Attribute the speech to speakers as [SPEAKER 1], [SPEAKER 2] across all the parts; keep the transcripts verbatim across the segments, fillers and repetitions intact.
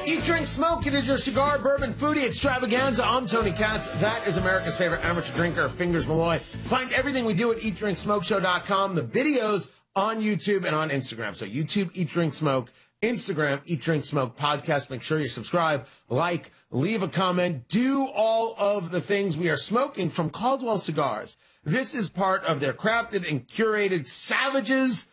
[SPEAKER 1] Eat, Drink, Smoke. It is your cigar, bourbon, foodie extravaganza. I'm Tony Katz. That is America's favorite amateur drinker, Fingers Malloy. Find everything we do at eat drink smoke show dot com. The videos on YouTube and on Instagram. So YouTube, Eat, Drink, Smoke. Instagram, Eat, Drink, Smoke Podcast. Make sure you subscribe, like, leave a comment. Do all of the things we are smoking from Caldwell Cigars. This is part of their crafted and curated Savages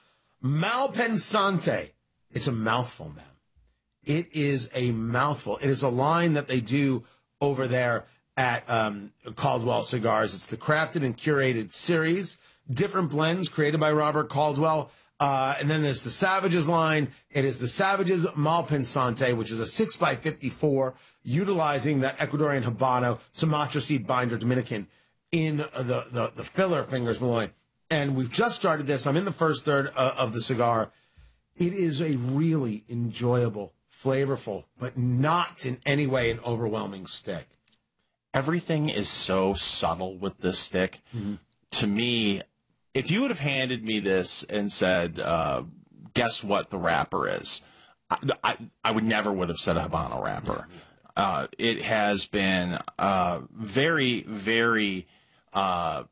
[SPEAKER 1] Malpensante. It's a mouthful, man. It is a mouthful. It is a line that they do over there at um, Caldwell Cigars. It's the crafted and curated series, different blends created by Robert Caldwell. Uh, and then there's the Savages line. It is the Savages Malpensante, which is a six by fifty-four, utilizing that Ecuadorian Habano Sumatra seed binder Dominican in the, the, the filler, Fingers Malloy. And we've just started this. I'm in the first third uh, of the cigar. It is a really enjoyable, flavorful, but not in any way an overwhelming stick.
[SPEAKER 2] Everything is so subtle with this stick. Mm-hmm. To me, if you would have handed me this and said, uh, guess what the wrapper is, I, I, I would never would have said a Habano wrapper. Uh, it has been uh, very, very... Uh,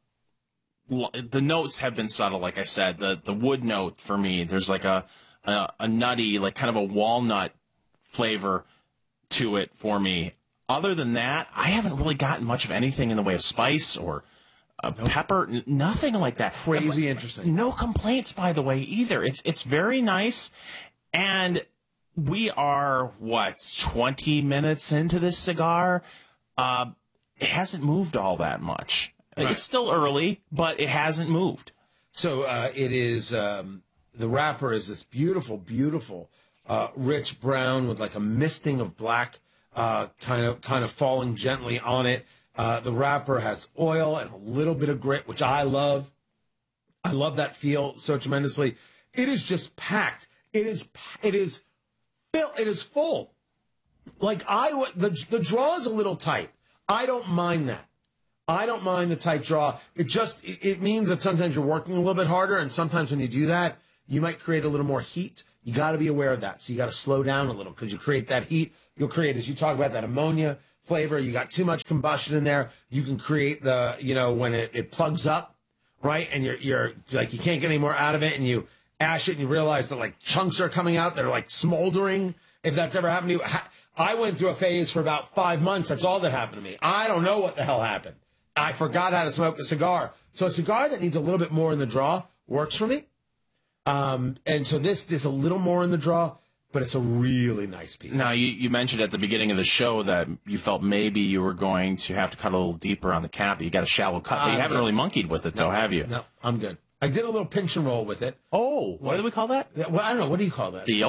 [SPEAKER 2] the notes have been subtle, like I said. The the wood note for me, there's like a, a, a nutty, like kind of a walnut flavor to it for me. Other than that, I haven't really gotten much of anything in the way of spice or uh, nope. pepper, n- nothing like that.
[SPEAKER 1] Crazy interesting.
[SPEAKER 2] No complaints, by the way, either. It's it's very nice, and we are what twenty minutes into this cigar. Uh, it hasn't moved all that much. Right. It's still early, but it hasn't moved.
[SPEAKER 1] So uh, it is. Um, the wrapper is this beautiful, beautiful, uh, rich brown with like a misting of black, uh, kind of, kind of falling gently on it. Uh, the wrapper has oil and a little bit of grit, which I love. I love that feel so tremendously. It is just packed. It is. It is. It is full. Like I, the the draw is a little tight. I don't mind that. I don't mind the tight draw. It just, it, it means that sometimes you're working a little bit harder, and sometimes when you do that, you might create a little more heat. You got to be aware of that. So you got to slow down a little because you create that heat. You'll create, as you talk about, that ammonia flavor. You got too much combustion in there. You can create the, you know, when it, it plugs up, right? And you're, you're like, you can't get any more out of it, and you ash it, and you realize that like chunks are coming out that are like smoldering. If that's ever happened to you, I went through a phase for about five months. That's all that happened to me. I don't know what the hell happened. I forgot how to smoke a cigar. So a cigar that needs a little bit more in the draw works for me. Um, and so this is a little more in the draw, but it's a really nice piece.
[SPEAKER 2] Now, you, you mentioned at the beginning of the show that you felt maybe you were going to have to cut a little deeper on the cap. You got a shallow cut. But you haven't really monkeyed with it,
[SPEAKER 1] no,
[SPEAKER 2] though, have you?
[SPEAKER 1] No, I'm good. I did a little pinch and roll with it.
[SPEAKER 2] Oh, what do we call that?
[SPEAKER 1] Well, I don't know. What do you call that?
[SPEAKER 2] The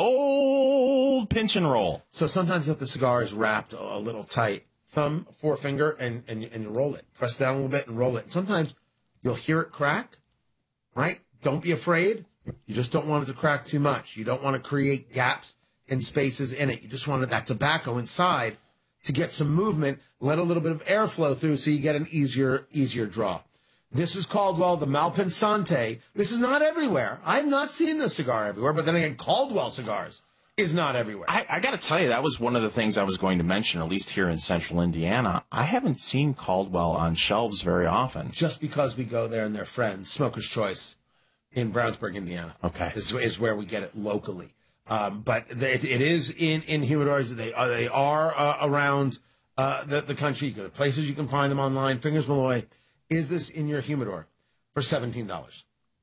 [SPEAKER 2] old pinch and roll.
[SPEAKER 1] So sometimes if the cigar is wrapped a little tight, thumb, forefinger, and, and, and you roll it. Press down a little bit and roll it. Sometimes you'll hear it crack, right? Don't be afraid. You just don't want it to crack too much. You don't want to create gaps and spaces in it. You just want that tobacco inside to get some movement, let a little bit of airflow through so you get an easier, easier draw. This is Caldwell, the Malpensante. This is not everywhere. I have not seen this cigar everywhere, but then again, Caldwell cigars is not everywhere.
[SPEAKER 2] I, I got to tell you, that was one of the things I was going to mention, at least here in central Indiana. I haven't seen Caldwell on shelves very often.
[SPEAKER 1] Just because we go there and they're friends. Smoker's Choice in Brownsburg, Indiana.
[SPEAKER 2] Okay.
[SPEAKER 1] This is where we get it locally. Um, but it, it is in, in humidors. They are, they are uh, around uh, the, the country. You go to places you can find them online. Fingers Malloy, is this in your humidor for seventeen dollars?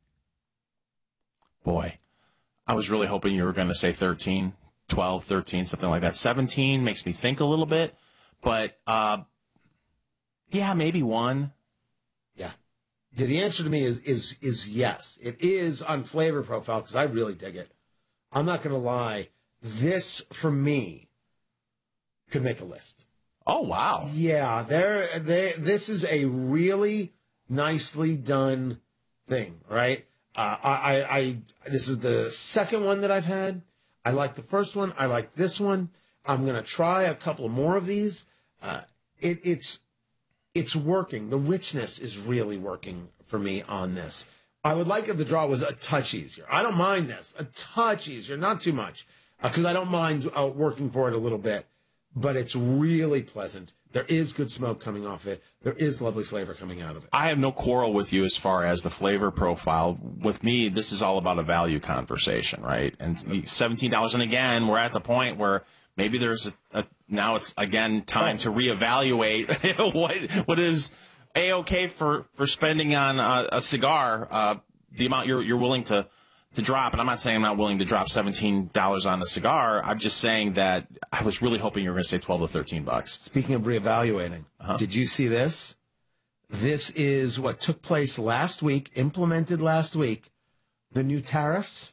[SPEAKER 2] Boy. I was really hoping you were going to say thirteen, twelve, thirteen, something like that. seventeen makes me think a little bit, but uh, yeah, maybe one.
[SPEAKER 1] Yeah. yeah. The answer to me is is is yes. It is on flavor profile because I really dig it. I'm not going to lie. This, for me, could make a list.
[SPEAKER 2] Oh, wow.
[SPEAKER 1] Yeah. There. They, this is a really nicely done thing, right? Uh, I, I, I, this is the second one that I've had. I like the first one. I like this one. I'm going to try a couple more of these. Uh, it, it's, it's working. The richness is really working for me on this. I would like if the draw was a touch easier. I don't mind this. A touch easier, not too much. because I don't mind uh, working for it a little bit, but it's really pleasant. There is good smoke coming off it. There is lovely flavor coming out of it.
[SPEAKER 2] I have no quarrel with you as far as the flavor profile. With me, this is all about a value conversation, right? And seventeen dollars, and again, we're at the point where maybe there's a, a now it's again time to reevaluate what what is A-okay for for spending on a, a cigar, uh, the amount you're you're willing to. to drop, and I'm not saying I'm not willing to drop seventeen dollars on a cigar. I'm just saying that I was really hoping you were going to say twelve to thirteen bucks.
[SPEAKER 1] Speaking of reevaluating,
[SPEAKER 2] Uh-huh.
[SPEAKER 1] did you see this? This is what took place last week, implemented last week, the new tariffs.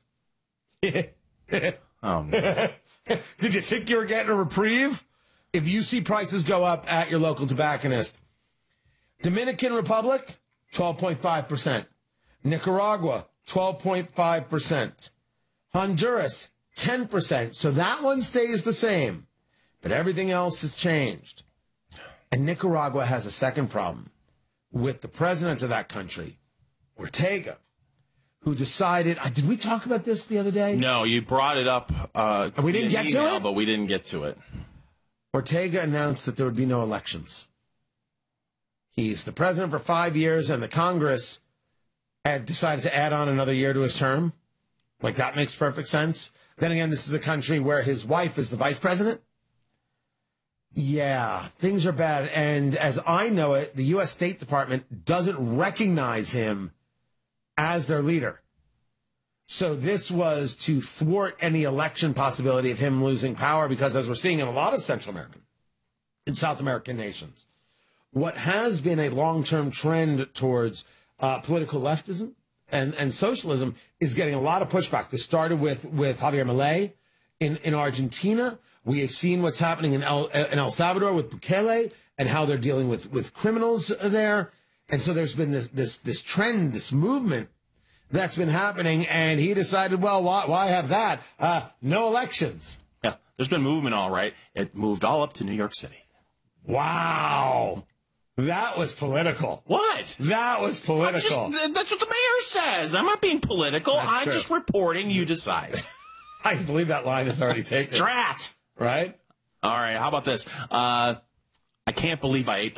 [SPEAKER 2] Oh, no.
[SPEAKER 1] Did you think you were getting a reprieve? If you see prices go up at your local tobacconist, Dominican Republic, twelve point five percent. Nicaragua, twelve point five percent. Honduras, ten percent. So that one stays the same. But everything else has changed. And Nicaragua has a second problem with the president of that country, Ortega, who decided, uh, did we talk about this the other day?
[SPEAKER 2] No, you brought it up. Uh,
[SPEAKER 1] We didn't
[SPEAKER 2] via
[SPEAKER 1] get to
[SPEAKER 2] email,
[SPEAKER 1] it?
[SPEAKER 2] but we didn't get to it.
[SPEAKER 1] Ortega announced that there would be no elections. He's the president for five years, and the Congress had decided to add on another year to his term. Like, that makes perfect sense. Then again, this is a country where his wife is the vice president. Yeah, things are bad. And as I know it, the U S State Department doesn't recognize him as their leader. So this was to thwart any election possibility of him losing power, because as we're seeing in a lot of Central American and South American nations, what has been a long-term trend towards uh, political leftism and, and socialism is getting a lot of pushback. This started with, with Javier Milei in, in Argentina. We have seen what's happening in El, in El Salvador with Bukele and how they're dealing with, with criminals there. And so there's been this, this, this trend, this movement that's been happening. And he decided, well, why, why have that? Uh, no elections.
[SPEAKER 2] Yeah, there's been movement, all right. It moved all up to New York City.
[SPEAKER 1] Wow. That was political.
[SPEAKER 2] What?
[SPEAKER 1] That was political.
[SPEAKER 2] Just, that's what the mayor says. I'm not being political.
[SPEAKER 1] That's
[SPEAKER 2] I'm
[SPEAKER 1] true.
[SPEAKER 2] just reporting. You decide.
[SPEAKER 1] I believe that line is already taken.
[SPEAKER 2] Drat.
[SPEAKER 1] Right?
[SPEAKER 2] All right. How about this? Uh, I can't believe I ate